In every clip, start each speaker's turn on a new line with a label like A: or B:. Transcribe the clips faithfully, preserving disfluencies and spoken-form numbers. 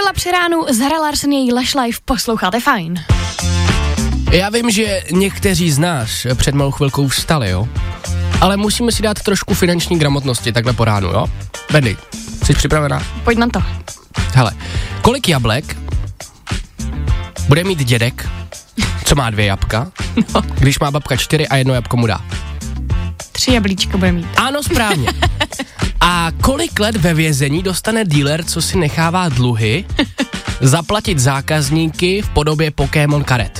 A: Nula při ránu, Zara Larsson, její Lush Life, posloucháte fajn.
B: Já vím, že někteří z nás před malou chvilkou vstali, jo? Ale musíme si dát trošku finanční gramotnosti takhle po ránu, jo? Bendy, jsi připravená?
A: Pojď na to.
B: Hele, kolik jablek bude mít dědek, co má dvě jabka,
A: No.
B: když má babka čtyři a jedno jabko mu dá?
A: Tři jablíčka bude mít.
B: Ano, správně. A kolik let ve vězení dostane dealer, co si nechává dluhy, zaplatit zákazníky v podobě Pokémon karet?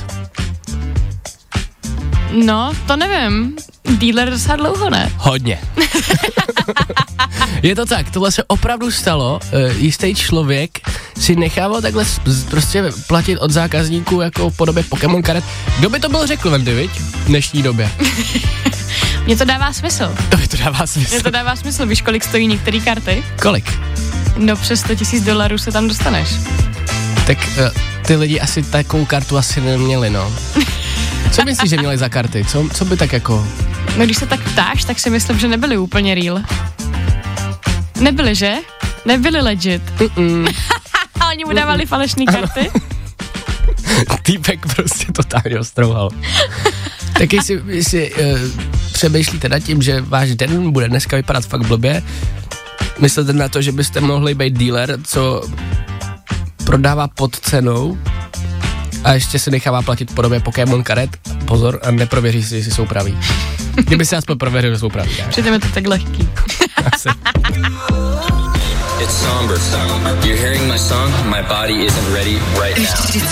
A: No, to nevím. Dealer docela dlouho, ne?
B: Hodně. Je to tak, tohle se opravdu stalo, e, jistý člověk si nechával takhle z, prostě platit od zákazníků jako v podobě Pokémon karet. Kdo by to byl řekl, Vendy, viď? V dnešní době.
A: Mně to dává smysl.
B: To by to dává smysl.
A: Mně to dává smysl, víš, kolik stojí některé karty?
B: Kolik?
A: No přes sto tisíc dolarů se tam dostaneš.
B: Tak e, ty lidi asi takovou kartu asi neměli, no. Co myslíš, že měli za karty? Co, co by tak jako...
A: No když se tak ptáš, tak si myslím, že nebyli úplně real. Nebyli, že? Nebyli legit.
B: Mm-mm.
A: A oni mu dávali falešné karty?
B: Týpek prostě totálně ostrouhal. Tak jestli, jestli uh, přemýšlíte nad tím, že váš den bude dneska vypadat fakt blbě, myslíte na to, že byste mohli být dealer, co prodává pod cenou a ještě se nechává platit v podobě Pokémon karet, pozor, a neprověří si, jestli jsou praví. Kdyby se aspoň prověřil, že jsou praví.
A: Přitom je to tak lehký.
B: Asi.
C: It's somber. You're hearing my song, my body isn't ready right now.